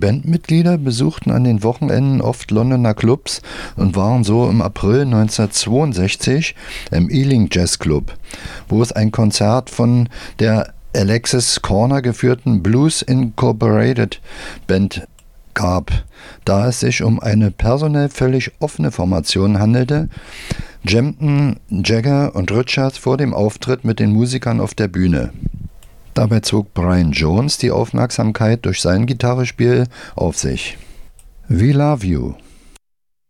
Bandmitglieder besuchten an den Wochenenden oft Londoner Clubs und waren so im April 1962 im Ealing Jazz Club, wo es ein Konzert von der Alexis Corner geführten Blues Incorporated Band gab. Da es sich um eine personell völlig offene Formation handelte, jammten Jagger und Richards vor dem Auftritt mit den Musikern auf der Bühne. Dabei zog Brian Jones die Aufmerksamkeit durch sein Gitarrespiel auf sich. We Love You.